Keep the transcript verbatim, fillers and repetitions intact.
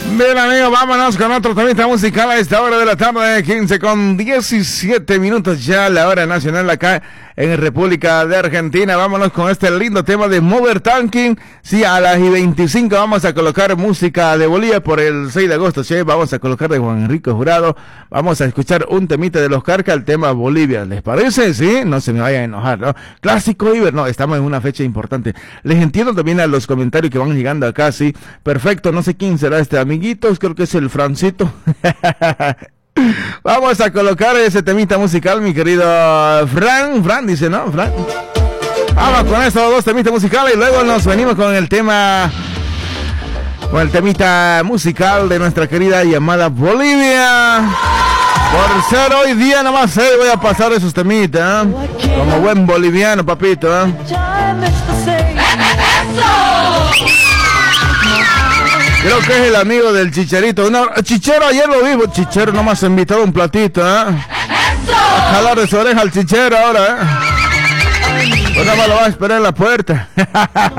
Bien, amigos, vámonos con otro temita musical a esta hora de la tarde, quince con diecisiete minutos ya, la hora nacional acá en República de Argentina. Vámonos con este lindo tema de Mother Talking. Sí, a las y veinticinco vamos a colocar música de Bolivia por el seis de agosto, ¿sí? Vamos a colocar de Juan Enrique Jurado. Vamos a escuchar un temita de los Carca, el tema Bolivia. ¿Les parece? Sí, no se me vayan a enojar, ¿no? Clásico Iber, no, estamos en una fecha importante. Les entiendo también a los comentarios que van llegando acá, sí. Perfecto, no sé quién será este amiguito, creo que es el Francito. Vamos a colocar ese temita musical, mi querido Fran. Fran dice, ¿no? Fran. Vamos con estos dos temitas musicales y luego nos venimos con el tema, con el temita musical de nuestra querida llamada Bolivia. Por ser hoy día nomás eh, voy a pasar esos temitas, ¿eh? Como buen boliviano, papito, ¿eh? Creo que es el amigo del Chicharito. No, Chichero, ayer lo vi. Chichero nomás ha invitado un platito, ¿eh? A jalar de su oreja al Chichero ahora, ¿eh? Pues nada más lo va a esperar en la puerta.